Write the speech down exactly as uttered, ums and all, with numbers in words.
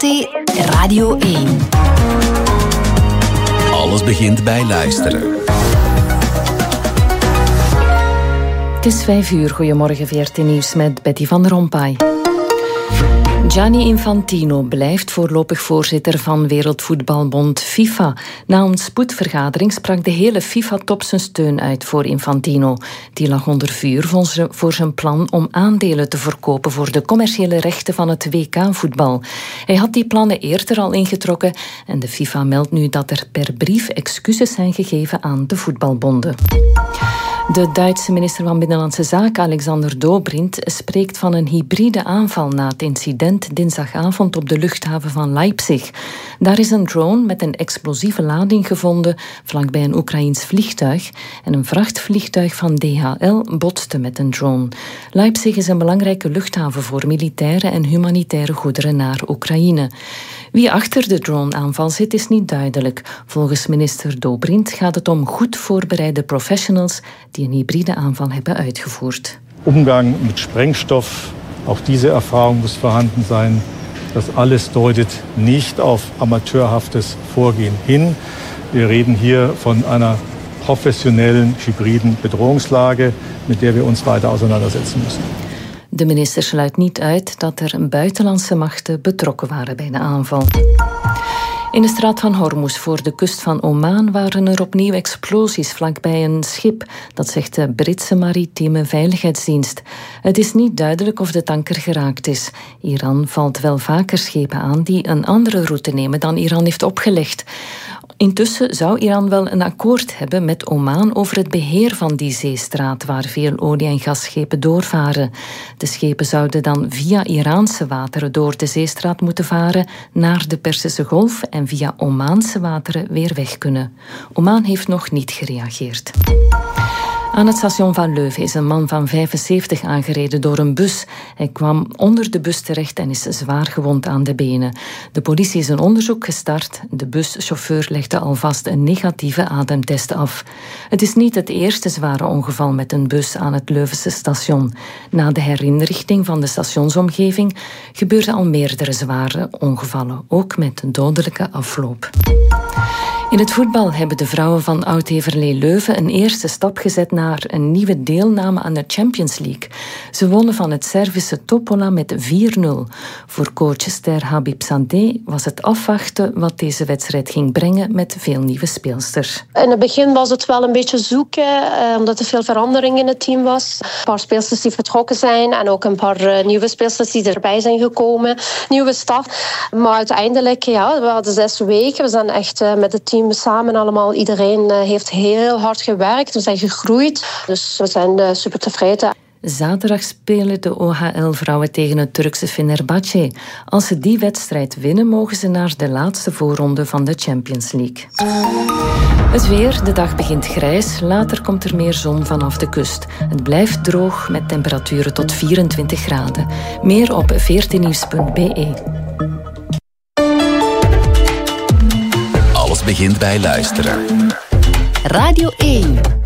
T Radio één. Alles begint bij luisteren. Het is vijf uur. Goedemorgen, V R T Nieuws met Betty van Rompuy. Gianni Infantino blijft voorlopig voorzitter van Wereldvoetbalbond FIFA. Na een spoedvergadering sprak de hele FIFA-top zijn steun uit voor Infantino. Die lag onder vuur voor zijn plan om aandelen te verkopen voor de commerciële rechten van het W K-voetbal. Hij had die plannen eerder al ingetrokken en de FIFA meldt nu dat er per brief excuses zijn gegeven aan de voetbalbonden. De Duitse minister van Binnenlandse Zaken, Alexander Dobrindt, spreekt van een hybride aanval na het incident dinsdagavond op de luchthaven van Leipzig. Daar is een drone met een explosieve lading gevonden vlakbij een Oekraïens vliegtuig en een vrachtvliegtuig van D H L botste met een drone. Leipzig is een belangrijke luchthaven voor militaire en humanitaire goederen naar Oekraïne. Wie achter de droneaanval zit is niet duidelijk. Volgens minister Dobrindt gaat het om goed voorbereide professionals die een hybride aanval hebben uitgevoerd. Umgang met Sprengstoff, ook deze ervaring moet vorhanden zijn. Das alles deutet nicht auf amateurhaftes Vorgehen hin. Wir reden hier von einer professionellen, hybriden Bedrohungslage, mit der wir uns weiter auseinandersetzen müssen. De minister sluit niet uit dat er buitenlandse machten betrokken waren bij de aanval. In de straat van Hormuz voor de kust van Oman waren er opnieuw explosies vlakbij een schip. Dat zegt de Britse maritieme veiligheidsdienst. Het is niet duidelijk of de tanker geraakt is. Iran valt wel vaker schepen aan die een andere route nemen dan Iran heeft opgelegd. Intussen zou Iran wel een akkoord hebben met Oman over het beheer van die zeestraat waar veel olie- en gasschepen doorvaren. De schepen zouden dan via Iraanse wateren door de zeestraat moeten varen naar de Perzische Golf en via Omaanse wateren weer weg kunnen. Oman heeft nog niet gereageerd. Aan het station van Leuven is een man van vijfenzeventig aangereden door een bus. Hij kwam onder de bus terecht en is zwaar gewond aan de benen. De politie is een onderzoek gestart. De buschauffeur legde alvast een negatieve ademtest af. Het is niet het eerste zware ongeval met een bus aan het Leuvense station. Na de herinrichting van de stationsomgeving gebeurden al meerdere zware ongevallen, ook met dodelijke afloop. In het voetbal hebben de vrouwen van Oud-Heverlee Leuven een eerste stap gezet naar een nieuwe deelname aan de Champions League. Ze wonnen van het Servische Topola met vier nul. Voor coach Ster Habib Sandé was het afwachten wat deze wedstrijd ging brengen met veel nieuwe speelsters. In het begin was het wel een beetje zoeken, omdat er veel verandering in het team was. Een paar speelsters die vertrokken zijn en ook een paar nieuwe speelsters die erbij zijn gekomen. Nieuwe staf. Maar uiteindelijk, ja, we hadden zes weken. We zijn echt met het team samen allemaal. Iedereen heeft heel hard gewerkt. We zijn gegroeid. Dus we zijn super tevreden. Zaterdag spelen de O H L-vrouwen tegen het Turkse Fenerbahce. Als ze die wedstrijd winnen, mogen ze naar de laatste voorronde van de Champions League. Het weer, de dag begint grijs. Later komt er meer zon vanaf de kust. Het blijft droog met temperaturen tot vierentwintig graden. Meer op v r t nieuws punt b e. Alles begint bij luisteren. Radio één.